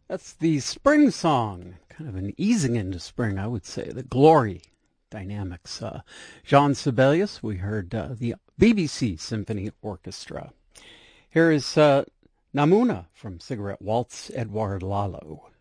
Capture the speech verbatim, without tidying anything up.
That's the spring song, kind of an easing into spring, I would say. The Glory Dynamics. Uh, Jean Sibelius, we heard uh, the B B C Symphony Orchestra. Here is uh, Namuna from Cigarette Waltz, Edouard Lalo.